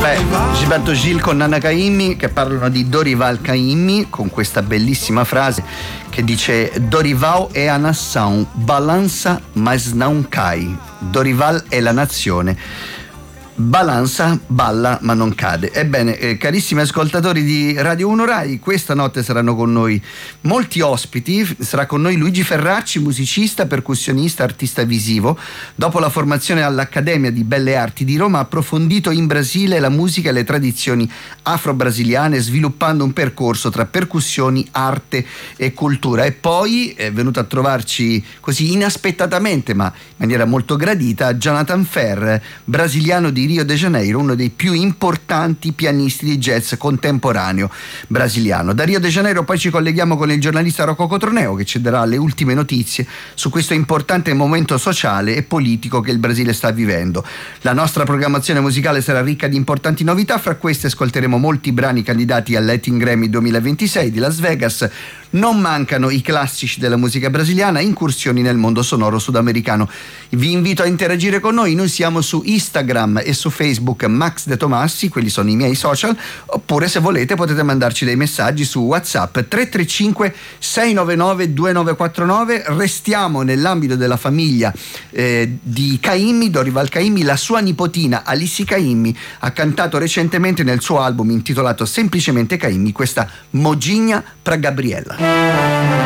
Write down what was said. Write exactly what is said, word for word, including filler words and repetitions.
Beh, Gilberto Gil con Nana Caymmi che parlano di Dorival Caymmi con questa bellissima frase che dice: Dorival è a nação, balança mas não cai. Dorival è la nazione, balanza, balla ma non cade. Ebbene, eh, carissimi ascoltatori di Radio uno Rai, questa notte saranno con noi molti ospiti. Sarà con noi Luigi Ferracci, musicista, percussionista, artista visivo. Dopo la formazione all'Accademia di Belle Arti di Roma ha approfondito in Brasile la musica e le tradizioni afro-brasiliane, sviluppando un percorso tra percussioni, arte e cultura. E poi è venuto a trovarci così inaspettatamente, ma in maniera molto gradita, Jonathan Ferr, brasiliano di Rio de Janeiro, uno dei più importanti pianisti di jazz contemporaneo brasiliano. Da Rio de Janeiro poi ci colleghiamo con il giornalista Rocco Cotroneo, che ci darà le ultime notizie su questo importante momento sociale e politico che il Brasile sta vivendo. La nostra programmazione musicale sarà ricca di importanti novità, fra queste ascolteremo molti brani candidati al Latin Grammy duemilaventisei di Las Vegas. Non mancano i classici della musica brasiliana, incursioni nel mondo sonoro sudamericano. Vi invito a interagire con noi, noi siamo su Instagram e su Facebook Max De Tomassi, quelli sono i miei social, oppure se volete potete mandarci dei messaggi su WhatsApp tre tre cinque sei nove nove due nove quattro nove. Restiamo nell'ambito della famiglia eh, di Caymmi, Dorival Caymmi. La sua nipotina Alissi Caymmi ha cantato recentemente nel suo album intitolato semplicemente Caymmi questa Mogigna pra Gabriella.